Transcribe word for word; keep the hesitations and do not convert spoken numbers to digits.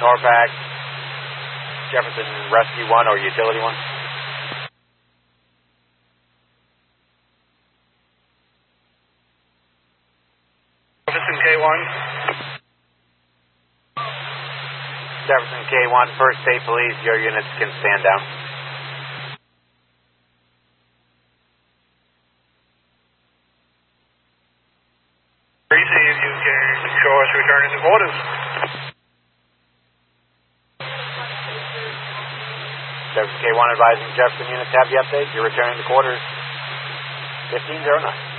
Norpac, Jefferson Rescue one or Utility one. Jefferson K one. Jefferson K one, First State Police, your units can stand down. Tracy, if you can show us returning to quarters. Jefferson K one advising Jefferson units have the update. You're returning to quarters fifteen oh nine.